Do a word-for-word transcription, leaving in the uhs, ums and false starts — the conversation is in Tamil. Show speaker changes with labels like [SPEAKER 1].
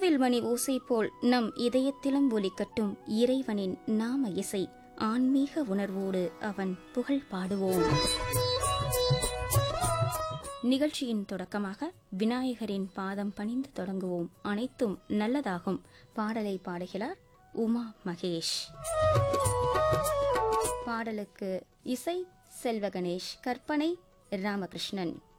[SPEAKER 1] கோவில் மணி ஓசை போல் நம் இதயத்திலும் ஒலிக்கட்டும் இறைவனின் நாம இசை. ஆன்மீக உணர்வோடு அவன் புகழ் பாடுவோம். நிகழ்ச்சியின் தொடக்கமாக விநாயகரின் பாதம் பணிந்து தொடங்குவோம். அனைத்தும் நல்லதாகும். பாடலை பாடுகிறார் உமா மகேஷ். பாடலுக்கு இசை செல்வகணேஷ், கற்பனை ராமகிருஷ்ணன்.